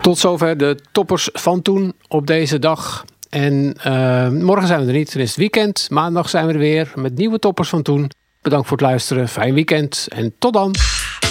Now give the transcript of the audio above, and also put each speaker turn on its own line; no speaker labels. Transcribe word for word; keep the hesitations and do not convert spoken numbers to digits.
Tot zover de toppers van toen op deze dag. En uh, morgen zijn we er niet, dan is het weekend. Maandag zijn we er weer met nieuwe toppers van toen. Bedankt voor het luisteren, fijn weekend en tot dan.